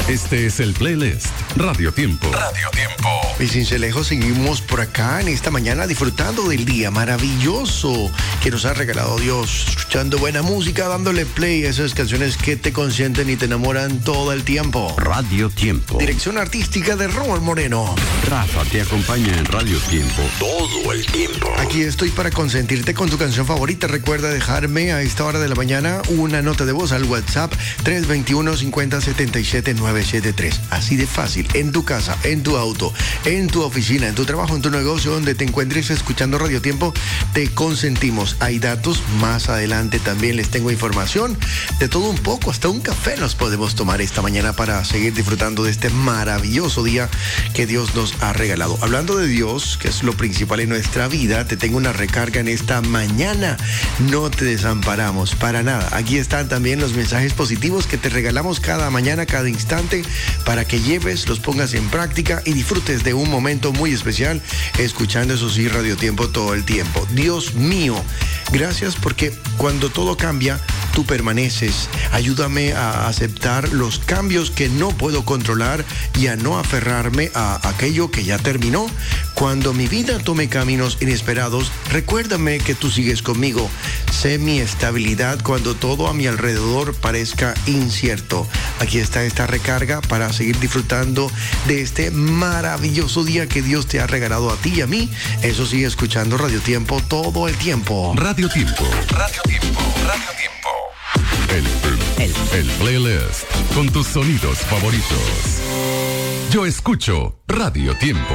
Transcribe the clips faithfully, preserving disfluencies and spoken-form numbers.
Este es el playlist Radio Tiempo. Radio Tiempo. Y sin ser lejos, seguimos por acá en esta mañana disfrutando del día maravilloso que nos ha regalado Dios, escuchando buena música, dándole play a esas canciones que te consienten y te enamoran todo el tiempo. Radio Tiempo. Dirección artística de Robert Moreno. Rafa te acompaña en Radio Tiempo todo el tiempo. Aquí estoy para consentirte con tu canción favorita. Recuerda dejarme a esta hora de la mañana una nota de voz al WhatsApp tres dos uno, cinco cero, siete siete nueve siete tres. Así de fácil, en tu casa, en tu auto, en tu oficina, en tu trabajo, en tu negocio, donde te encuentres escuchando Radio Tiempo, te consentimos. Hay datos, más adelante también les tengo información de todo un poco, hasta un café nos podemos tomar esta mañana para seguir disfrutando de este maravilloso día que Dios nos ha regalado. Hablando de Dios, que es lo principal en nuestra vida, te tengo una recarga en esta mañana. No te desamparamos para nada. Aquí están también los mensajes positivos que te regalamos cada mañana, cada instante, para que lleves, los pongas en práctica y disfrutes de un momento muy especial escuchando, eso sí, Radio Tiempo todo el tiempo. Dios mío, gracias porque cuando todo cambia, tú permaneces. Ayúdame a aceptar los cambios que no puedo controlar y a no aferrarme a aquello que ya terminó. Cuando mi vida tome caminos inesperados, recuérdame que tú sigues conmigo. Sé mi estabilidad cuando todo a mi alrededor parezca incierto. Aquí está esta recarga para seguir disfrutando de este maravilloso día que Dios te ha regalado a ti y a mí. Eso sí, escuchando Radio Tiempo todo el tiempo. Radio Tiempo. Radio Tiempo. Radio Tiempo. El, el, el playlist con tus sonidos favoritos. Yo escucho Radio Tiempo.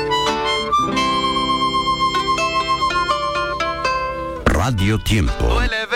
Radio Tiempo. Duele